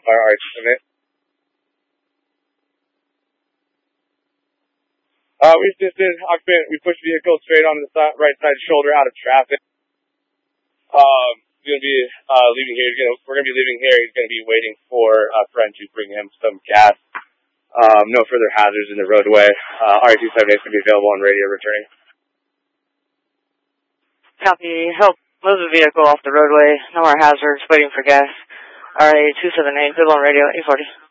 Wildfire RT-78. We assisted occupant. We pushed vehicle straight on the right side shoulder out of traffic. He's going to be leaving here. We're going to be leaving here. He's going to be waiting for a friend to bring him some gas. No further hazards in the roadway. RT-78 is going to be available on radio returning. Copy. Help move the vehicle off the roadway. No more hazards. Waiting for gas. RA-278, good on radio, 840.